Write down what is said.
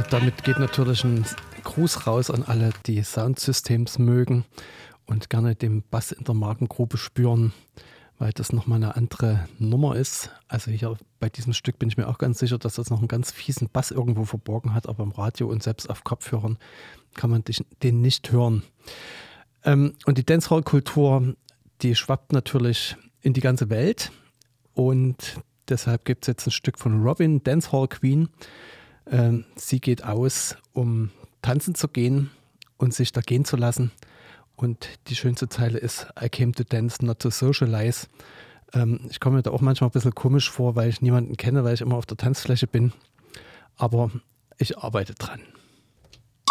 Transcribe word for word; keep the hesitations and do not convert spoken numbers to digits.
damit geht natürlich ein Gruß raus an alle, die Soundsystems mögen und gerne den Bass in der Magengrube spüren, weil das nochmal eine andere Nummer ist. Also hier bei diesem Stück bin ich mir auch ganz sicher, dass das noch einen ganz fiesen Bass irgendwo verborgen hat, aber im Radio und selbst auf Kopfhörern kann man den nicht hören. Ähm, und die Dancehall-Kultur, die schwappt natürlich in die ganze Welt und deshalb gibt es jetzt ein Stück von Robin, Dancehall Queen. Ähm, sie geht aus, um tanzen zu gehen und sich da gehen zu lassen. Und die schönste Zeile ist: I came to dance, not to socialize. Ähm, ich komme mir da auch manchmal ein bisschen komisch vor, weil ich niemanden kenne, weil ich immer auf der Tanzfläche bin. Aber ich arbeite dran.